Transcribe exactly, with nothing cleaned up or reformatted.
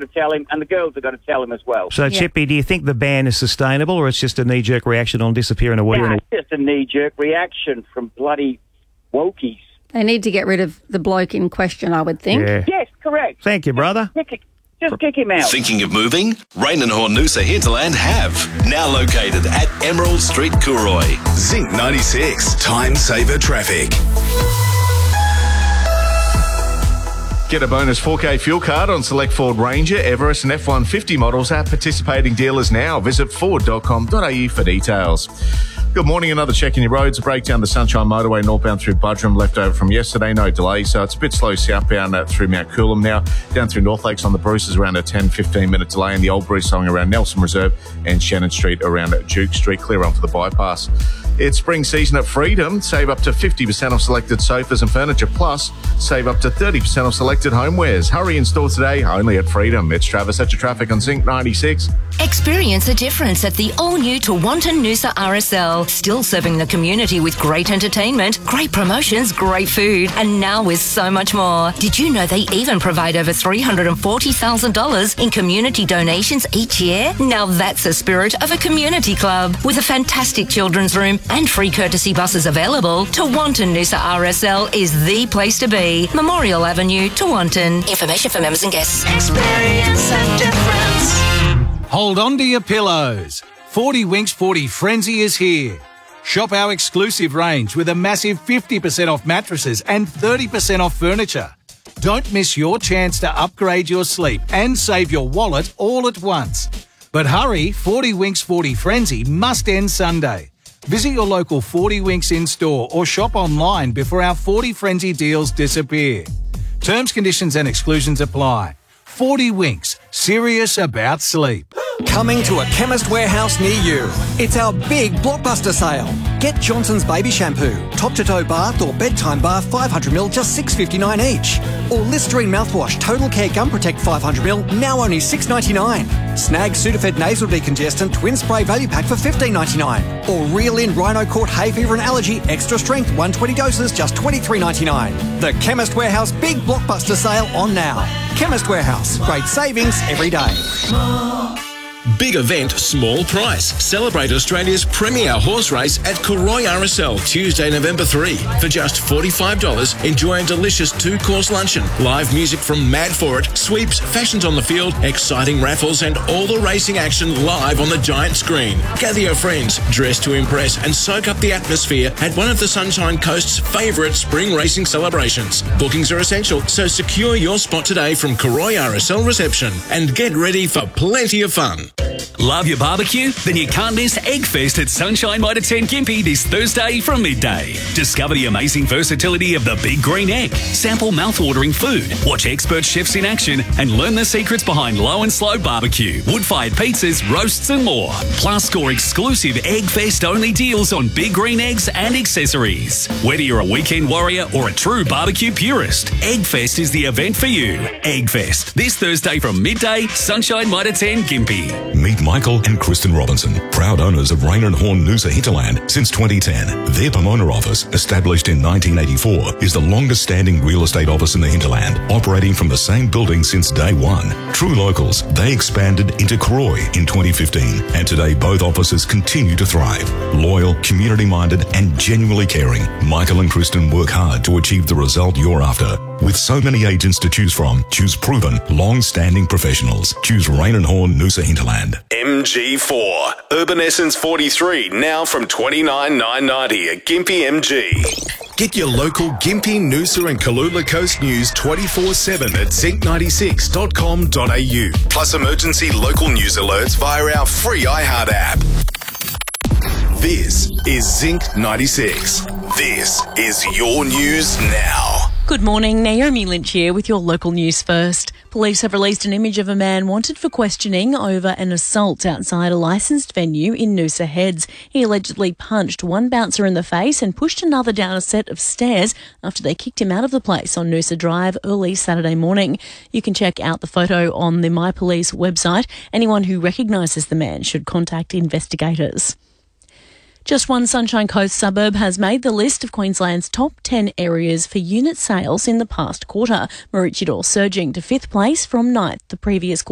to tell him, and the girls have got to tell him as well. So, Yeah. Chippy, do you think the ban is sustainable, or it's just a knee-jerk reaction on disappearing a week? Yeah, it's just a knee-jerk reaction from bloody wokies. They need to get rid of the bloke in question, I would think. Yeah. Yes, correct. Thank you, brother. Kick it. Just kick him out. Thinking of moving? Rain and Hornusa Hinterland have. Now located at Emerald Street, Cooroy. Zinc ninety-six. Time saver traffic. Get a bonus four K fuel card on select Ford Ranger, Everest and F one fifty models at participating dealers now. Visit ford dot com dot a u for details. Good morning. Another check in your roads. A breakdown the Sunshine Motorway northbound through Budrum, left over from yesterday. No delay, so it's a bit slow southbound uh, through Mount Coolum now. Down through North Lakes on the Bruces, around a ten, fifteen minute delay. And the Old Bruce song around Nelson Reserve and Shannon Street around Duke Street. Clear on for the bypass. It's spring season at Freedom. Save up to fifty percent off selected sofas and furniture. Plus, save up to thirty percent off selected homewares. Hurry in store today, only at Freedom. It's Travis at your traffic on Zinc ninety-six. Experience the difference at the all-new Tewantin Noosa R S L. Still serving the community with great entertainment, great promotions, great food, and now with so much more. Did you know they even provide over three hundred forty thousand dollars in community donations each year? Now that's the spirit of a community club. With a fantastic children's room and free courtesy buses available, Tewantin Noosa R S L is the place to be. Memorial Avenue, Tewantin. Information for members and guests. Experience a difference. Hold on to your pillows. forty Winks forty Frenzy is here. Shop our exclusive range with a massive fifty percent off mattresses and thirty percent off furniture. Don't miss your chance to upgrade your sleep and save your wallet all at once. But hurry, forty Winks forty Frenzy must end Sunday. Visit your local forty Winks in-store or shop online before our forty Frenzy deals disappear. Terms, conditions and exclusions apply. forty Winks, serious about sleep. Coming to a Chemist Warehouse near you. It's our big blockbuster sale. Get Johnson's Baby Shampoo, top-to-toe bath or bedtime bath five hundred milliliters, just six dollars fifty-nine each. Or Listerine mouthwash, Total Care Gum Protect five hundred milliliters, now only six dollars ninety-nine. Snag Sudafed Nasal Decongestant Twin Spray Value Pack for fifteen dollars ninety-nine. Or Reel In Rhino Court Hay Fever and Allergy Extra Strength one hundred twenty doses, just twenty-three ninety-nine. The Chemist Warehouse big blockbuster sale on now. Chemist Warehouse, great savings every day. Big event, small price. Celebrate Australia's premier horse race at Cooroy R S L Tuesday, November third. For just forty-five dollars, enjoy a delicious two-course luncheon, live music from Mad For It, sweeps, fashions on the field, exciting raffles and all the racing action live on the giant screen. Gather your friends, dress to impress and soak up the atmosphere at one of the Sunshine Coast's favourite spring racing celebrations. Bookings are essential, so secure your spot today from Cooroy R S L reception and get ready for plenty of fun. Love your barbecue? Then you can't miss Eggfest at Sunshine Mitre ten Gympie this Thursday from midday. Discover the amazing versatility of the Big Green Egg. Sample mouth-watering food, watch expert chefs in action, and learn the secrets behind low and slow barbecue, wood-fired pizzas, roasts and more. Plus, score exclusive Eggfest-only deals on Big Green Eggs and accessories. Whether you're a weekend warrior or a true barbecue purist, Eggfest is the event for you. Eggfest, this Thursday from midday, Sunshine Mitre ten Gympie. Meet Michael and Kristen Robinson, proud owners of Rain and Horn Noosa Hinterland since twenty ten. Their Pomona office, established in nineteen eighty-four, is the longest standing real estate office in the hinterland, operating from the same building since day one. True locals, they expanded into Cooroy in twenty fifteen, and today both offices continue to thrive. Loyal, community-minded and genuinely caring, Michael and Kristen work hard to achieve the result you're after. With so many agents to choose from, choose proven, long-standing professionals. Choose Rain and Horn Noosa Hinterland. M G four. Urban Essence forty-three, now from twenty-nine thousand nine hundred ninety at Gympie M G. Get your local Gympie, Noosa and Kalula Coast news twenty-four seven at zinc ninety-six dot com dot a u. Plus emergency local news alerts via our free iHeart app. This is Zinc ninety-six. This is your news now. Good morning, Naomi Lynch here with your local news first. Police have released an image of a man wanted for questioning over an assault outside a licensed venue in Noosa Heads. He allegedly punched one bouncer in the face and pushed another down a set of stairs after they kicked him out of the place on Noosa Drive early Saturday morning. You can check out the photo on the My Police website. Anyone who recognises the man should contact investigators. Just one Sunshine Coast suburb has made the list of Queensland's top ten areas for unit sales in the past quarter. Maroochydore surging to fifth place from ninth the previous quarter.